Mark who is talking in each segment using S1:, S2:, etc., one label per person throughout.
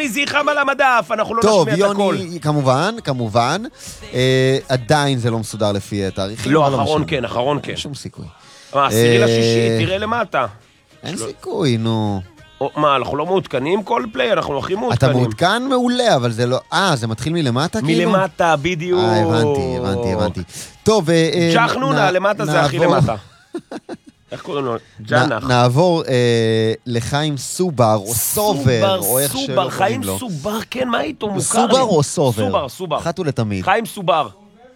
S1: יוני זיחם על המדף, אנחנו לא נשמיע את הכל.
S2: טוב, יוני, כמובן. עדיין זה לא מסודר לפי תאריכים.
S1: לא, אחרון כן, אחרון כן.
S2: אין שום סיכוי.
S1: עשירי לשישי, תראה למטה.
S2: אין סיכוי, נו.
S1: מה, אנחנו לא מעודכנים כל פליי, אנחנו הכי מעודכנים.
S2: אתה מעודכן מעולה, אבל זה לא... זה מתחיל מלמטה כאילו?
S1: מלמטה, בדיוק.
S2: הבנתי. טוב,
S1: ג'חנונה, למטה זה הכי למטה. איך קוראים לו? ג'נח.
S2: נעבור לחיים סובר, או סובר, או איך שלא קוראים
S1: חיים
S2: לו.
S1: סובר, כן, מה איתו? מוכר
S2: סובר או סובר?
S1: סובר.
S2: אחת ולתמיד.
S1: חיים סובר.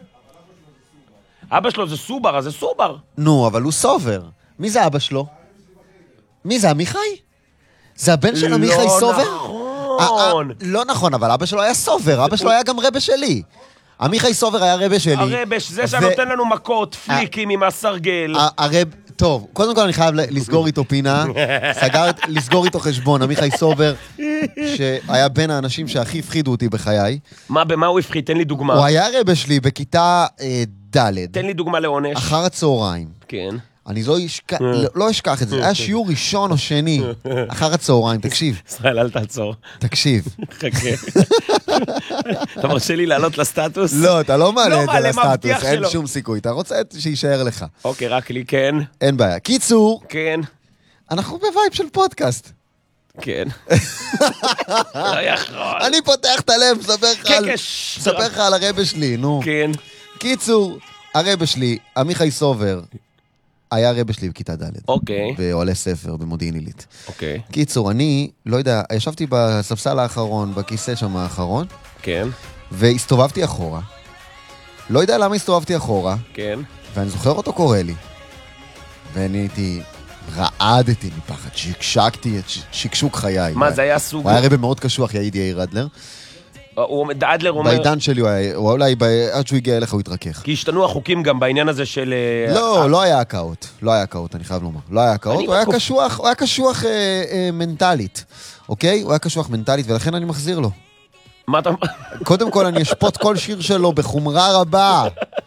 S1: אבא שלו זה סובר, אז זה סובר.
S2: נו, אבל הוא סובר. מי זה אבא שלו? מי זה, עמיחי? זה הבן של עמיחי סובר?
S1: לא נכון.
S2: לא נכון, אבל אבא שלו היה סובר, אבא שלו היה גם רבא שלי. עמיחי סובר היה רבא שלי.
S1: הרבא, זה שנותן לנו מכות, פליקים עם הסרגל.
S2: טוב, קודם כל אני חייב לסגור איתו פינה, לסגור איתו חשבון, עמיחי סובר, שהיה בין האנשים שהכי הפחידו אותי בחיי.
S1: במה הוא הפחיד? תן לי דוגמה.
S2: הוא היה רבא שלי בכיתה ד'.
S1: תן לי דוגמה לעונש.
S2: אחר הצהריים.
S1: כן.
S2: אני לא אשכח את זה, זה היה שיעור ראשון או שני, אחר הצהריים, תקשיב.
S1: ישראל, אל תעצור.
S2: תקשיב.
S1: חכה. אתה מרשה לי לעלות לסטטוס?
S2: לא, אתה לא מעלה את זה לסטטוס, אין
S1: שלו.
S2: שום סיכוי. אתה רוצה שישאר לך.
S1: אוקיי, רק לי כן.
S2: אין בעיה. קיצור,
S1: כן.
S2: אנחנו בווייב של פודקאסט.
S1: כן. לא יכול.
S2: אני פותח את הלב, מספר לך על הרבא שלי, נו.
S1: כן.
S2: קיצור, הרבא שלי, עמיחי סובר, היה רבא שלי בכיתה ד'.
S1: אוקיי.
S2: בעולה ספר, במודיעין עילית.
S1: אוקיי.
S2: קיצור, אני, לא יודע, ישבתי בספסל האחרון, בכיסא שם האחרון,
S1: כן.
S2: והסתובבתי אחורה. לא יודע למה הסתובבתי אחורה.
S1: כן.
S2: ואני זוכר אותו קורא לי. ואני הייתי, רעדתי מפחד, שקשקתי את שקשוק חיי.
S1: מה, זה היה סוג...
S2: הוא היה רבא מאוד קשוח, יעיד יאיר אדלר.
S1: אדלר אומר...
S2: בעידן שלי, הוא אולי, עד שהוא הגיע אליך הוא התרכך.
S1: כי השתנו החוקים גם בעניין הזה של...
S2: לא היה הקאות. לא היה הקאות, אני חייב לומר. לא היה הקאות, הוא היה קשוח מנטלית. אוקיי? הוא היה קשוח מנטלית, ולכן אני מחזיר לו.
S1: מה אתה...
S2: קודם כל אני אשפוט כל שיר שלו בחומרה רבה.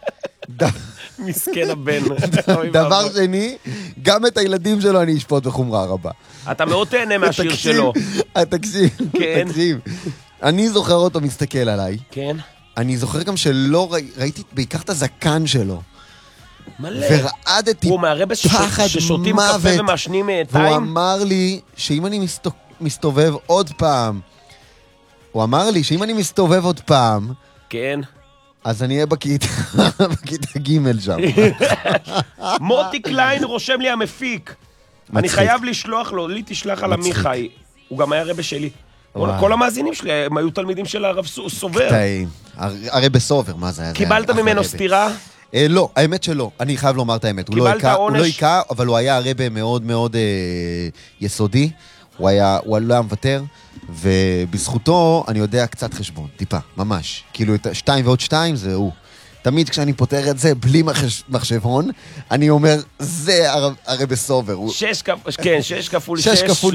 S1: מסכן הבן.
S2: דבר שני, גם את הילדים שלו אני אשפוט בחומרה רבה.
S1: אתה מאוד תהנה מהשיר שלו.
S2: תקשיב. אני זוכר אותו מסתכל עליי.
S1: כן.
S2: אני זוכר גם שלא ראיתי בעיקר את הזקן שלו.
S1: מלא.
S2: ורעדתי
S1: הוא מהרבא ששותים קפה ומשנים טיים.
S2: והוא אמר לי שאם אני מסתובב עוד פעם,
S1: כן.
S2: אז אני אהיה בכיתה ג' שם.
S1: מוטי קליין רושם לי המפיק. אני חייב לשלוח לו, לי תשלח על עמיחי. הוא גם היה רבא שלי. כל המאזינים שלי הם היו תלמידים של הרב סובר.
S2: הרבא סובר, מה זה היה?
S1: קיבלת ממנו סתירה?
S2: לא, האמת שלא. אני חייב לומר את האמת. הוא לא היקע, אבל הוא היה רבא מאוד מאוד יסודי. הוא לא היה מוותר, ובזכותו אני יודע קצת חשבון, טיפה, ממש. כאילו 2 ועוד 2 זה הוא. תמיד כשאני פותר את זה בלי מחשבון, אני אומר, זה הרבא סובר.
S1: 6 כפול 6.